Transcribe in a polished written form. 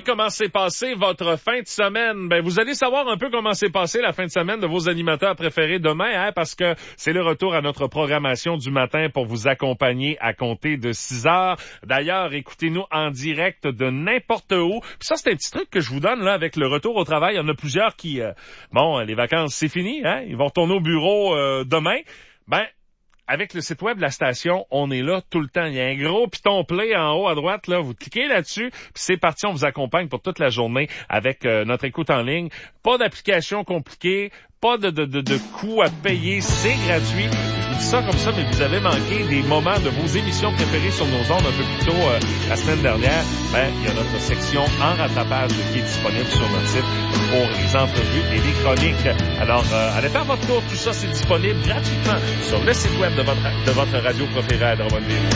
comment s'est passée votre fin de semaine. Ben, vous allez savoir un peu comment s'est passée la fin de semaine de vos animateurs préférés demain, hein, parce que c'est le retour à notre programmation du matin pour vous accompagner à compter de 6 heures. D'ailleurs, écoutez-nous en direct de n'importe où. Puis ça, c'est un petit truc que je vous donne, là, avec le retour au travail. Il y en a plusieurs qui, les vacances, c'est fini, hein. Ils vont retourner au bureau, demain. Ben, avec le site web de la station, on est là tout le temps. Il y a un gros piton play en haut à droite, là. Vous cliquez là-dessus, puis c'est parti. On vous accompagne pour toute la journée avec notre écoute en ligne. Pas d'application compliquée, pas de coûts à payer. C'est gratuit. Je vous dis ça comme ça, mais vous avez manqué des moments de vos émissions préférées sur nos ondes un peu plus tôt la semaine dernière. Ben, il y a notre section en rattrapage qui est disponible sur notre site pour les entrevues et les chroniques. Alors, allez faire votre tour. Tout ça, c'est disponible gratuitement sur le site web de votre radio préférée à Drummondville.